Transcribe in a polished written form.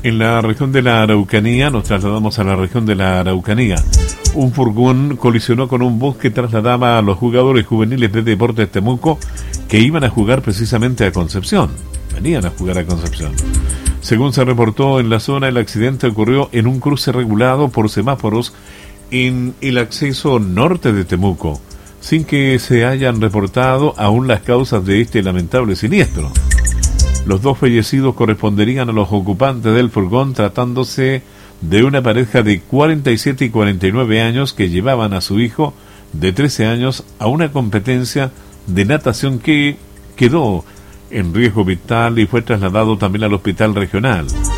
En la región de la Araucanía, nos trasladamos a la región de la Araucanía. Un furgón colisionó con un bus que trasladaba a los jugadores juveniles de Deportes Temuco que iban a jugar precisamente a Concepción. Venían a jugar a Concepción. Según se reportó en la zona, el accidente ocurrió en un cruce regulado por semáforos en el acceso norte de Temuco, sin que se hayan reportado aún las causas de este lamentable siniestro. Los dos fallecidos corresponderían a los ocupantes del furgón, tratándose de una pareja de 47 y 49 años que llevaban a su hijo de 13 años a una competencia de natación que quedó en riesgo vital y fue trasladado también al hospital regional.